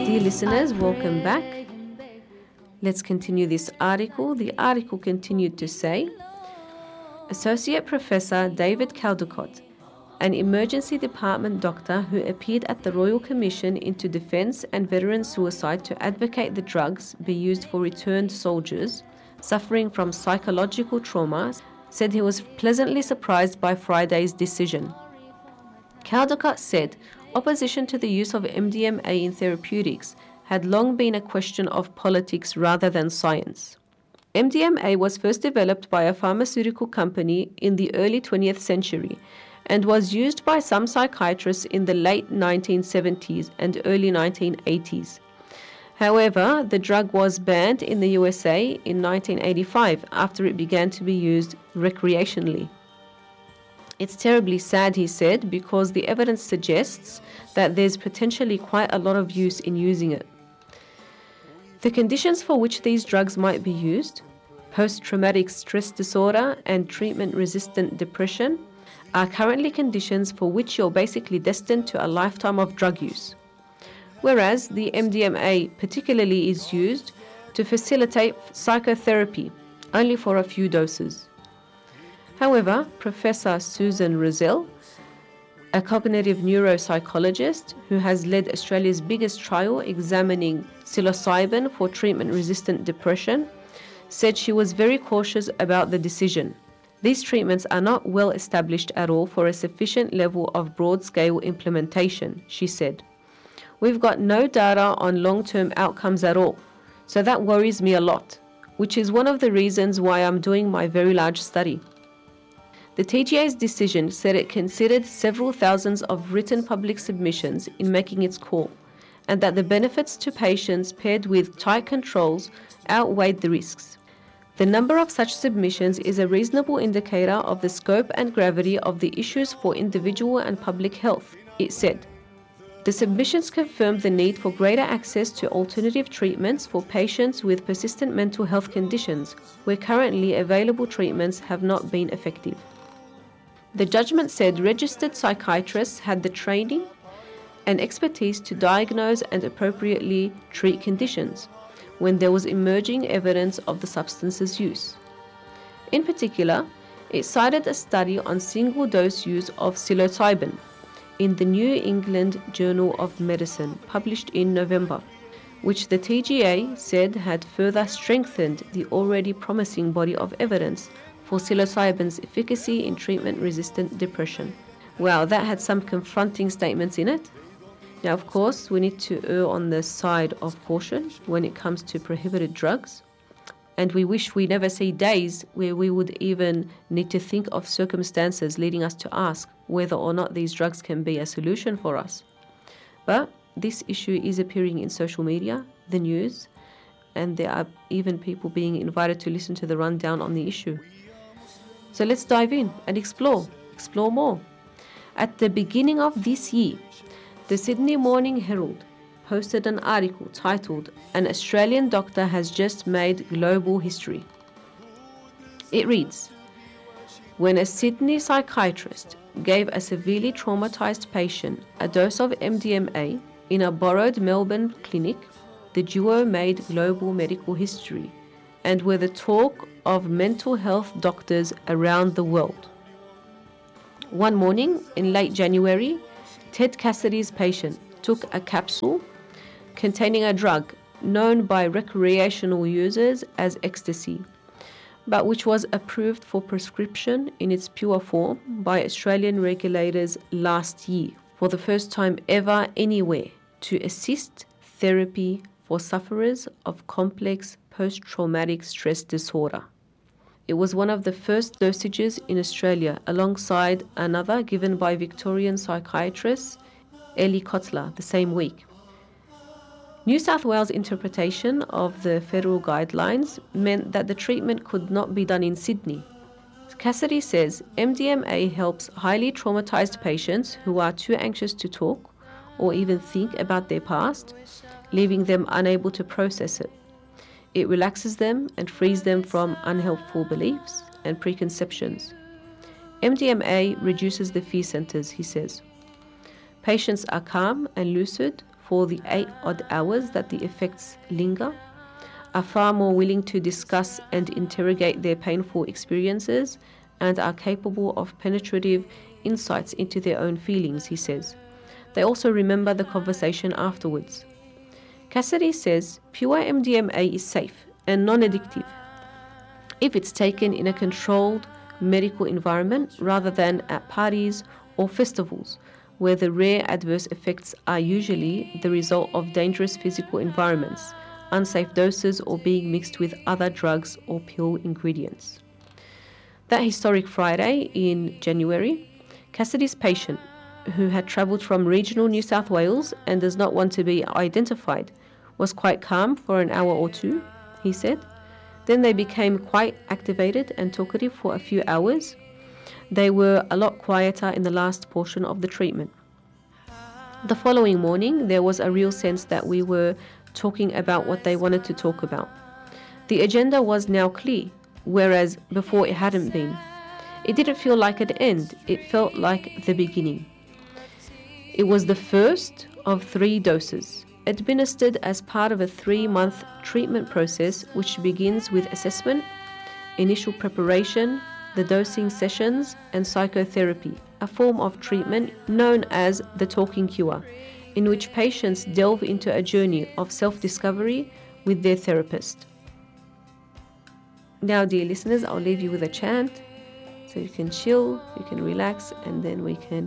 Dear listeners, welcome back. Let's continue this article. The article continued to say, Associate Professor David Caldecott, an emergency department doctor who appeared at the Royal Commission into Defence and Veteran Suicide to advocate the drugs be used for returned soldiers suffering from psychological trauma, said he was pleasantly surprised by Friday's decision. Caldecott said opposition to the use of MDMA in therapeutics had long been a question of politics rather than science. MDMA was first developed by a pharmaceutical company in the early 20th century and was used by some psychiatrists in the late 1970s and early 1980s. However, the drug was banned in the USA in 1985 after it began to be used recreationally. It's terribly sad, he said, because the evidence suggests that there's potentially quite a lot of use in using it. The conditions for which these drugs might be used, post-traumatic stress disorder and treatment-resistant depression, are currently conditions for which you're basically destined to a lifetime of drug use. Whereas the MDMA particularly is used to facilitate psychotherapy, only for a few doses. However, Professor Susan Rozelle, a cognitive neuropsychologist who has led Australia's biggest trial examining psilocybin for treatment-resistant depression, said she was very cautious about the decision. These treatments are not well established at all for a sufficient level of broad-scale implementation, she said. We've got no data on long-term outcomes at all, so that worries me a lot, which is one of the reasons why I'm doing my very large study. The TGA's decision said it considered several thousands of written public submissions in making its call, and that the benefits to patients paired with tight controls outweighed the risks. The number of such submissions is a reasonable indicator of the scope and gravity of the issues for individual and public health, it said. The submissions confirmed the need for greater access to alternative treatments for patients with persistent mental health conditions, where currently available treatments have not been effective. The judgment said registered psychiatrists had the training and expertise to diagnose and appropriately treat conditions when there was emerging evidence of the substance's use. In particular, it cited a study on single-dose use of psilocybin in the New England Journal of Medicine, published in November, which the TGA said had further strengthened the already promising body of evidence for psilocybin's efficacy in treatment-resistant depression. Wow, that had some confronting statements in it. Now, of course, we need to err on the side of caution when it comes to prohibited drugs. And we wish we never see days where we would even need to think of circumstances leading us to ask whether or not these drugs can be a solution for us. But this issue is appearing in social media, the news, and there are even people being invited to listen to the rundown on the issue. So let's dive in and explore more. At the beginning of this year, the Sydney Morning Herald posted an article titled, An Australian Doctor Has Just Made Global History. It reads, when a Sydney psychiatrist gave a severely traumatized patient a dose of MDMA in a borrowed Melbourne clinic, the duo made global medical history and were the talk of mental health doctors around the world. One morning in late January, Ted Cassidy's patient took a capsule containing a drug known by recreational users as ecstasy, but which was approved for prescription in its pure form by Australian regulators last year for the first time ever anywhere to assist therapy for sufferers of complex post-traumatic stress disorder. It was one of the first dosages in Australia, alongside another given by Victorian psychiatrist Ellie Kotler the same week. New South Wales' interpretation of the federal guidelines meant that the treatment could not be done in Sydney. Cassidy says MDMA helps highly traumatized patients who are too anxious to talk or even think about their past, leaving them unable to process it. It relaxes them and frees them from unhelpful beliefs and preconceptions. MDMA reduces the fear centers, he says. Patients are calm and lucid for the 8 odd hours that the effects linger, are far more willing to discuss and interrogate their painful experiences, and are capable of penetrative insights into their own feelings, he says. They also remember the conversation afterwards. Cassidy says pure MDMA is safe and non-addictive if it's taken in a controlled medical environment rather than at parties or festivals, where the rare adverse effects are usually the result of dangerous physical environments, unsafe doses, or being mixed with other drugs or pill ingredients. That historic Friday in January, Cassidy's patient, who had travelled from regional New South Wales and does not want to be identified, was quite calm for an hour or two, he said. Then they became quite activated and talkative for a few hours. They were a lot quieter in the last portion of the treatment. The following morning, there was a real sense that we were talking about what they wanted to talk about. The agenda was now clear, whereas before it hadn't been. It didn't feel like an end, it felt like the beginning. It was the first of 3 doses, administered as part of a 3-month treatment process which begins with assessment, initial preparation, the dosing sessions, and psychotherapy, a form of treatment known as the talking cure, in which patients delve into a journey of self-discovery with their therapist. Now, dear listeners, I'll leave you with a chant so you can chill, you can relax, and then we can